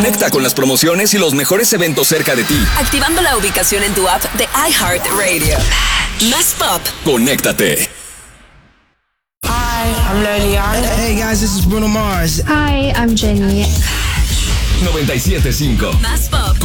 Conecta con las promociones y los mejores eventos cerca de ti. Activando la ubicación en tu app de iHeartRadio. Más pop. Conéctate. Hi, I'm Lily Young. Hey guys, this is Bruno Mars. Hi, I'm Jenny. 97.5. Más pop.